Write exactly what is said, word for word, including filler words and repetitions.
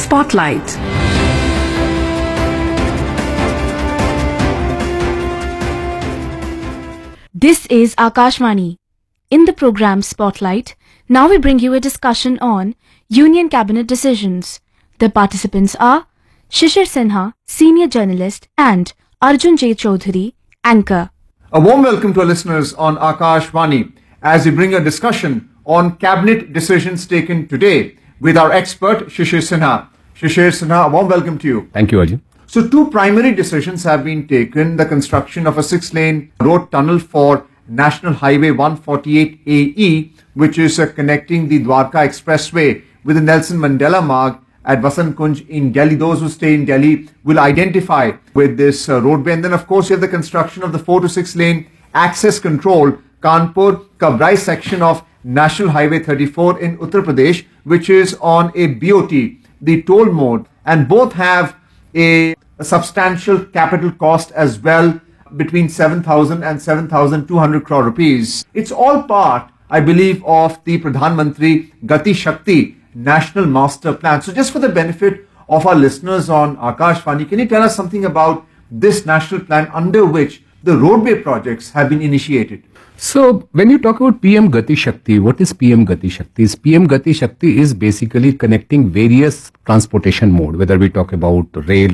Spotlight. This is Akashvani. In the program Spotlight, now we bring you a discussion on Union Cabinet decisions. The participants are Shishir Sinha, senior journalist, and Arjun J. Chaudhary, anchor. A warm welcome to our listeners on Akashvani as we bring a discussion on cabinet decisions taken today with our expert Shishir Sinha. Shishir Sinha, a warm welcome to you. Thank you, Arjun. So two primary decisions have been taken: the construction of a six-lane road tunnel for National Highway one forty-eight A E, which is uh, connecting the Dwarka Expressway with the Nelson Mandela Marg at Vasant Kunj in Delhi. Those who stay in Delhi will identify with this uh, roadway. And then, of course, you have the construction of the four to six lane access control Kanpur Kabrai section of National Highway thirty-four in Uttar Pradesh, which is on a B O T, the toll mode, and both have a, a substantial capital cost as well, between seven thousand and seven thousand two hundred crore rupees. It's all part, I believe, of the Pradhan Mantri Gati Shakti National Master Plan. So just for the benefit of our listeners on Akashvani, can you tell us something about this national plan under which the roadway projects have been initiated? So, when you talk about P M Gati Shakti, what is P M Gati Shakti? P M Gati Shakti is basically connecting various transportation mode, whether we talk about rail,